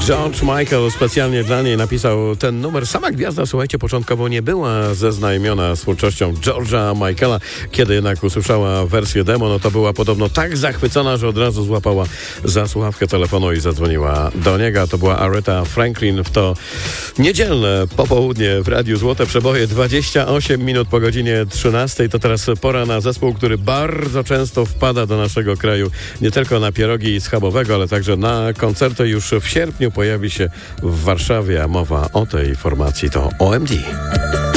George Michael specjalnie dla niej napisał ten numer. Sama gwiazda, słuchajcie, początkowo nie była zaznajomiona z twórczością George'a Michaela. Kiedy jednak usłyszała wersję demo, no to była podobno tak zachwycona, że od razu złapała za słuchawkę telefonu i zadzwoniła do niego. To była Aretha Franklin w to niedzielne popołudnie w Radiu Złote Przeboje. 28 minut po godzinie 13. To teraz pora na zespół, który bardzo często wpada do naszego kraju. Nie tylko na pierogi schabowego, ale także na koncerty. Już w sierpniu pojawi się w Warszawie, a mowa o tej formacji to OMD.